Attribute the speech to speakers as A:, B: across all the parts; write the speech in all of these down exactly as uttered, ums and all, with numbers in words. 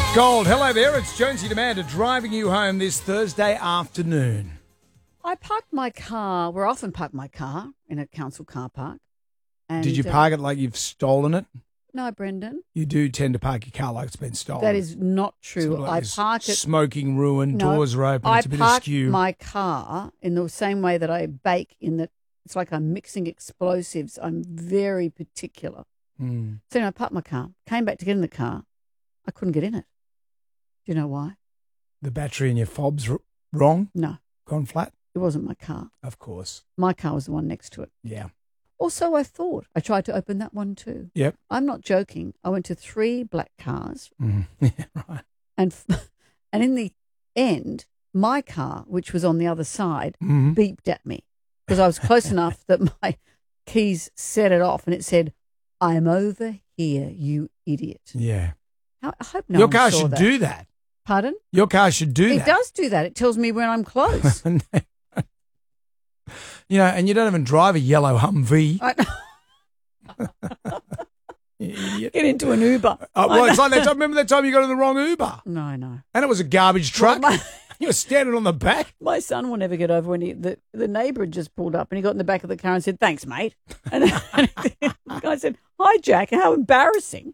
A: Gold, hello there. It's Jonesy and Amanda driving you home this Thursday afternoon.
B: I parked my car, where I often park my car, in a council car park. And,
A: Did you park it like you've stolen it?
B: Uh, no, Brendan.
A: You do tend to park your car like it's been stolen.
B: That is not true.
A: Sort of like
B: I
A: this
B: park it.
A: Smoking ruin,
B: No,
A: doors are open,
B: I
A: it's a bit
B: park
A: askew.
B: my car in the same way that I bake, in that it's like I'm mixing explosives. I'm very particular.
A: Mm.
B: So anyway, I parked my car, came back to get in the car. I couldn't get in it. Do you know why?
A: The battery in your fob's r- wrong?
B: No,
A: Gone flat?
B: it wasn't my car.
A: Of course.
B: My car was the one next to it.
A: Yeah.
B: Also, I thought. I tried to open that one too.
A: Yep.
B: I'm not joking. I went to three black cars,
A: Mm. Yeah, right.
B: and f- and in the end, my car, which was on the other side,
A: Mhm.
B: beeped at me because I was close enough that my keys set it off, and it said, "I'm over here, you idiot."
A: Yeah.
B: How, I hope no
A: Your
B: one
A: car
B: saw
A: should
B: that.
A: do that.
B: Pardon?
A: Your car should do
B: It
A: that.
B: does do that. It tells me when I'm close.
A: You know, and you don't even drive a yellow Humvee.
B: I,
A: You idiot.
B: get into an Uber.
A: Oh, well, it's like that time. Remember that time you got in the wrong Uber?
B: No, no.
A: And it was a garbage truck.
B: Well, my-
A: You were standing on the back.
B: My son will never get over when he, the, the neighbour had just pulled up and he got in the back of the car and said, "Thanks, mate." And the guy said, "Hi, Jack. How embarrassing."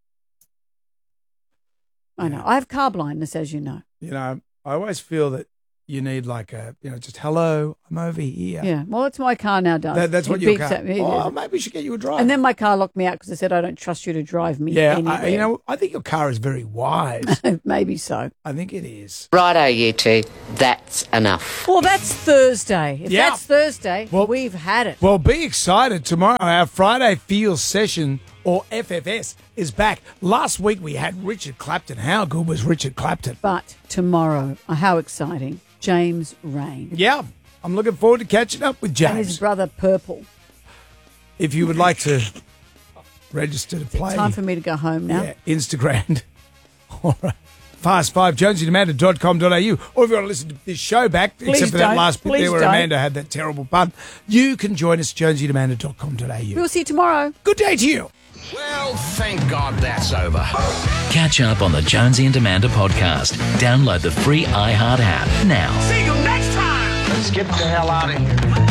B: I know. I have car blindness, as you know.
A: You know, I always feel that you need like a, you know, just hello, I'm over here.
B: Yeah. Well, it's my car now, does.
A: That, that's
B: It
A: what your
B: beeps
A: car.
B: at me.
A: Oh, maybe we should get you a driver.
B: And then my car locked me out because I said, "I don't trust you to drive me
A: yeah,
B: anywhere."
A: I, you know, I think your car is very wise.
B: Maybe so.
A: I think it is.
C: Righto, you two. That's enough.
B: Well, that's Thursday. If
A: Yeah.
B: that's Thursday,
A: Well-
B: we've had it.
A: Well, be excited. Tomorrow, our Friday Feels session, or F F S, is back. Last week, we had Richard Clapton. How good was Richard Clapton?
B: But tomorrow, oh, how exciting, James Rain
A: Yeah, I'm looking forward to catching up with
B: and his
A: James.
B: brother Purple.
A: If you would like to register to play,
B: Time for me to go home now.
A: yeah, Instagram. All right. Fast five, jonesy and amanda dot com dot a u. Or if you want to listen to this show back,
B: Please
A: except for that
B: don't.
A: last bit
B: Please
A: there where
B: don't.
A: Amanda had that terrible pun, you can join us, jonesy and amanda dot com dot a u.
B: We'll see you tomorrow.
A: Good day to you.
D: Well, thank God that's over.
E: Catch up on the Jonesy and Amanda podcast. Download the free iHeart app now.
D: See you next time. Let's get the hell out of here.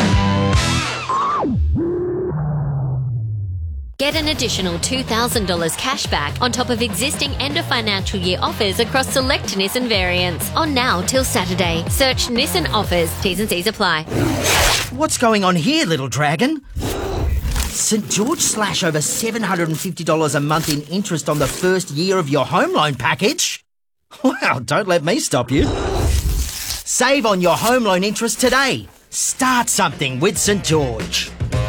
F: Get an additional two thousand dollars cash back on top of existing end of financial year offers across select Nissan variants. On now till Saturday. Search Nissan offers. T's and C's apply.
G: What's going on here, little dragon? St George slash over seven hundred fifty dollars a month in interest on the first year of your home loan package? Wow, don't let me stop you. Save on your home loan interest today. Start something with St George.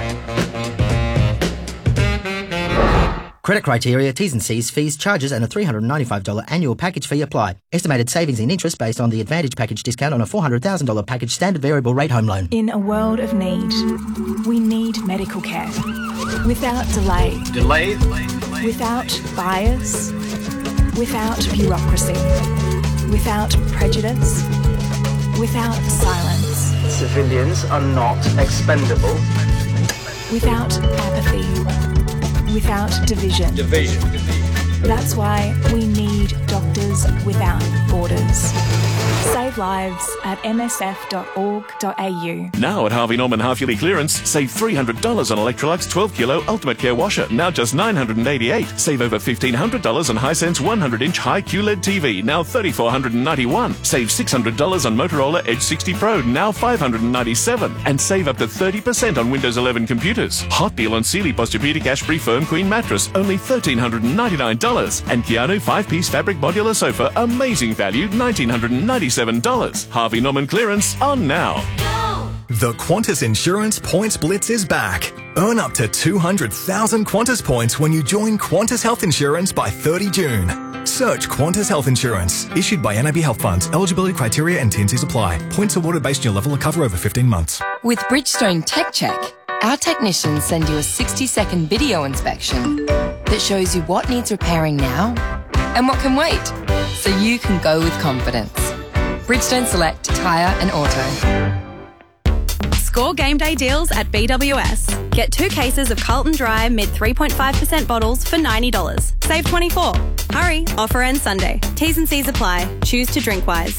G: Credit criteria, T's and C's, fees, charges and a three hundred ninety-five dollars annual package fee apply. Estimated savings in interest based on the Advantage package discount on a four hundred thousand dollars package standard variable rate home loan.
H: In a world of need, we need medical care. Without delay.
D: Delay?
H: Without bias. Without bureaucracy. Without prejudice. Without silence.
I: Civilians are not expendable.
H: Without apathy. Without division.
D: Division.
H: That's why we need Doctors Without Borders. Save lives at m s f dot org dot a u.
J: Now at Harvey Norman half-yearly clearance, save three hundred dollars on Electrolux twelve kilo Ultimate Care Washer, now just nine hundred eighty-eight dollars. Save over fifteen hundred dollars on Hisense one hundred inch high Q L E D T V, now three thousand four hundred ninety-one dollars. Save six hundred dollars on Motorola Edge sixty Pro, now five hundred ninety-seven dollars. And save up to thirty percent on Windows eleven computers. Hot deal on Sealy Posturepedic Ash-Free Firm Queen Mattress, only one thousand three hundred ninety-nine dollars. And Keanu five-piece fabric modular sofa, amazing value, one thousand nine hundred ninety-seven dollars. Harvey Norman clearance on now.
K: The Qantas Insurance Points Blitz is back. Earn up to two hundred thousand Qantas points when you join Qantas Health Insurance by thirty June. Search Qantas Health Insurance. Issued by N A B Health Funds. Eligibility criteria and T and Cs apply. Points awarded based on your level of cover over fifteen months.
L: With Bridgestone Tech Check, our technicians send you a sixty second video inspection that shows you what needs repairing now and what can wait, so you can go with confidence. Bridgestone Select Tyre and Auto.
M: Score game day deals at B W S. Get two cases of Carlton Dry mid three point five percent bottles for ninety dollars. Save twenty-four dollars. Hurry, offer ends Sunday. T's and C's apply. Choose to drink wise.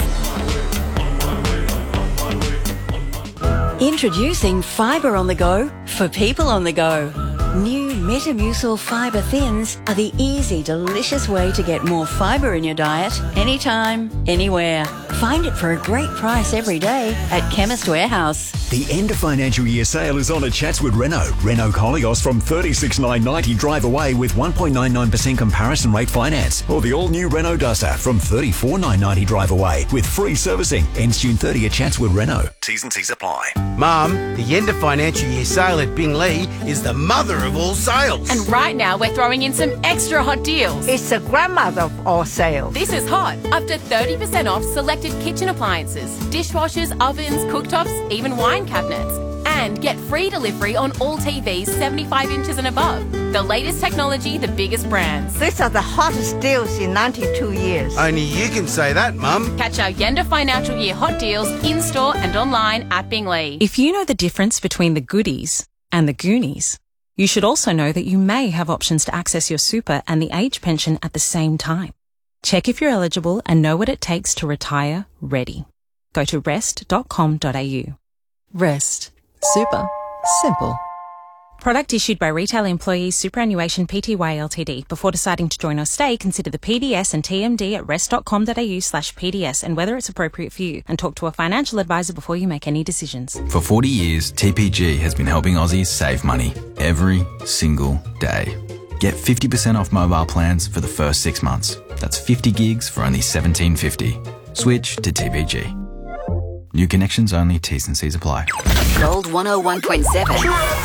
N: Introducing Fibre on the Go for people on the go. New Metamucil Fibre Thins are the easy, delicious way to get more fibre in your diet anytime, anywhere. Find it for a great price every day at Chemist Warehouse.
O: The end of financial year sale is on at Chatswood Renault. Renault Koleos from thirty-six thousand nine hundred ninety drive away with one point nine nine percent comparison rate finance. Or the all-new Renault Duster from thirty-four thousand nine hundred ninety drive away with free servicing. Ends June thirtieth at Chatswood Renault. T's and C's apply.
P: Mum, the end of financial year sale at Binglee is the mother of all sales.
Q: And right now we're throwing in some extra hot deals.
R: It's the grandmother of all sales.
Q: This is hot. Up to thirty percent off selected kitchen appliances, dishwashers, ovens, cooktops, even wine cabinets. And get free delivery on all T Vs seventy-five inches and above. The latest technology, the biggest brands.
R: These are the hottest deals in ninety-two years.
P: Only you can say that, Mum.
Q: Catch our Yenda Financial Year hot deals in-store and online at Binglee.
S: If you know the difference between the goodies and the Goonies, you should also know that you may have options to access your super and the age pension at the same time. Check if you're eligible and know what it takes to retire ready. Go to rest dot com dot a u. Rest. Super. Simple. Product issued by Retail Employees Superannuation Pty Ltd. Before deciding to join or stay, consider the P D S and T M D at rest dot com dot a u slash P D S and whether it's appropriate for you, and talk to a financial advisor before you make any decisions.
T: For forty years, T P G has been helping Aussies save money every single day. Get fifty percent off mobile plans for the first six months. That's fifty gigs for only seventeen fifty. Switch to T P G. New connections only, T's and C's apply.
N: Gold one oh one point seven.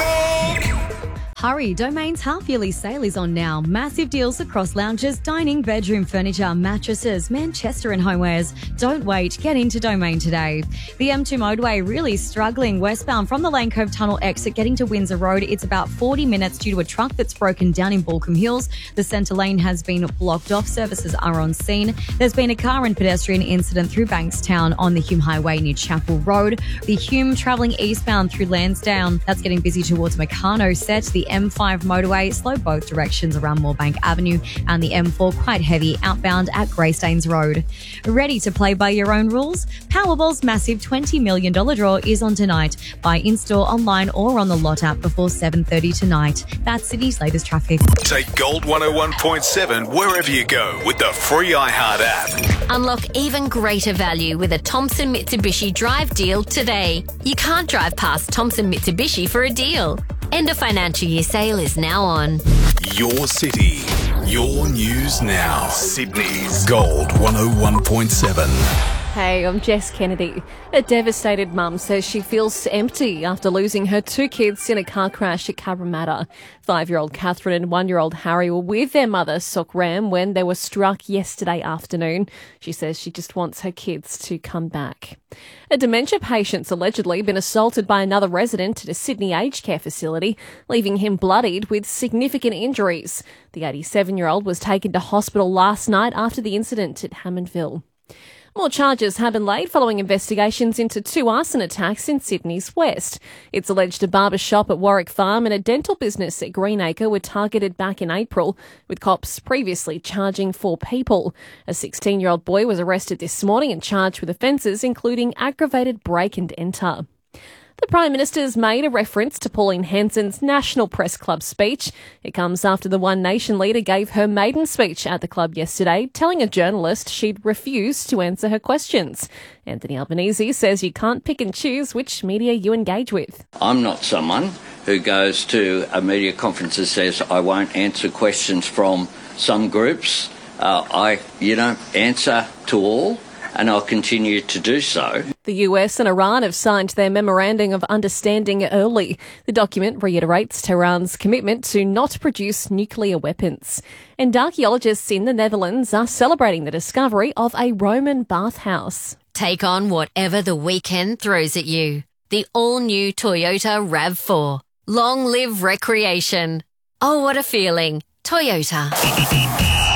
U: Hurry, Domain's half-yearly sale is on now. Massive deals across lounges, dining, bedroom furniture, mattresses, Manchester and homewares. Don't wait, get into Domain today. The M two motorway really struggling westbound from the Lane Cove Tunnel exit getting to Windsor Road. It's about forty minutes due to a truck that's broken down in Balcombe Hills. The centre lane has been blocked off. Services are on scene. There's been a car and pedestrian incident through Bankstown on the Hume Highway near Chapel Road. The Hume travelling eastbound through Lansdowne, that's getting busy towards Meccano set. The M five motorway, slow both directions around Moorebank Avenue, and the M four quite heavy outbound at Greystanes Road. Ready to play by your own rules? Powerball's massive twenty million dollars draw is on tonight. Buy in-store, online or on the Lot app before seven thirty tonight. That's Sydney's latest traffic.
V: Take Gold one oh one point seven wherever you go with the free iHeart app.
F: Unlock even greater value with a Thompson Mitsubishi Drive deal today. You can't drive past Thompson Mitsubishi for a deal. End of financial year sale is now on.
V: Your city, your news now. Sydney's Gold one oh one point seven.
W: Hey, I'm Jess Kennedy. A devastated mum says she feels empty after losing her two kids in a car crash at Cabramatta. Five-year-old Catherine and one-year-old Harry were with their mother, Sok Ram, when they were struck yesterday afternoon. She says she just wants her kids to come back. A dementia patient's allegedly been assaulted by another resident at a Sydney aged care facility, leaving him bloodied with significant injuries. The eighty-seven-year-old was taken to hospital last night after the incident at Hammondville. More charges have been laid following investigations into two arson attacks in Sydney's west. It's alleged a barber shop at Warwick Farm and a dental business at Greenacre were targeted back in April, with cops previously charging four people. A sixteen-year-old boy was arrested this morning and charged with offences including aggravated break and enter. The Prime Minister's made a reference to Pauline Hanson's National Press Club speech. It comes after the One Nation leader gave her maiden speech at the club yesterday, telling a journalist she'd refuse to answer her questions. Anthony Albanese says you can't pick and choose which media you engage with.
X: I'm not someone who goes to a media conference and says I won't answer questions from some groups. Uh, I, you know, answer to all, and I'll continue to do so.
W: The U S and Iran have signed their Memorandum of Understanding early. The document reiterates Tehran's commitment to not produce nuclear weapons. And archaeologists in the Netherlands are celebrating the discovery of a Roman bathhouse.
F: Take on whatever the weekend throws at you. The all-new Toyota RAV four. Long live recreation. Oh, what a feeling. Toyota.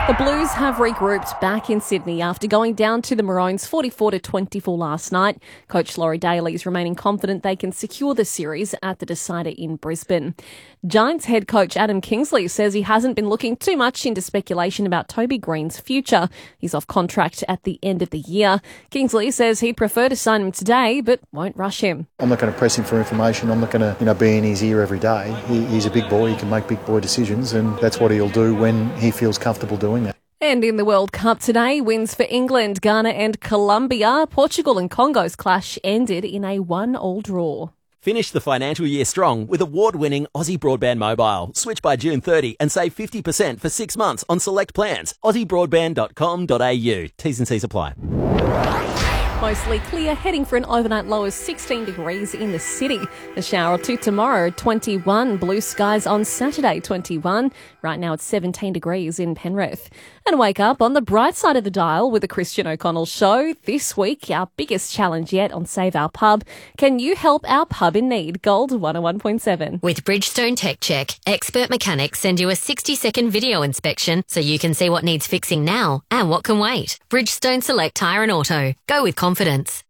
W: The Blues have regrouped back in Sydney after going down to the Maroons forty-four to twenty-four last night. Coach Laurie Daly is remaining confident they can secure the series at the decider in Brisbane. Giants head coach Adam Kingsley says he hasn't been looking too much into speculation about Toby Green's future. He's off contract at the end of the year. Kingsley says he'd prefer to sign him today, but won't rush him.
A: I'm not going to press him for information. I'm not going to, you know, be in his ear every day. He, he's a big boy. He can make big boy decisions, and that's what he'll do when he feels comfortable doing that.
W: And in the World Cup today, wins for England, Ghana and Colombia. Portugal and Congo's clash ended in a one-all draw.
B: Finish the financial year strong with award-winning Aussie Broadband Mobile. Switch by June thirtieth and save fifty percent for six months on select plans. aussie broadband dot com dot a u. T's and C's apply.
W: Mostly clear, heading for an overnight low of sixteen degrees in the city. A shower or two tomorrow, twenty-one. Blue skies on Saturday, twenty-one. Right now it's seventeen degrees in Penrith. And wake up on the bright side of the dial with the Christian O'Connell Show. This week, our biggest challenge yet on Save Our Pub. Can you help our pub in need? Gold one oh one point seven.
F: With Bridgestone Tech Check, expert mechanics send you a sixty second video inspection so you can see what needs fixing now and what can wait. Bridgestone Select Tyre and Auto. Go with confidence.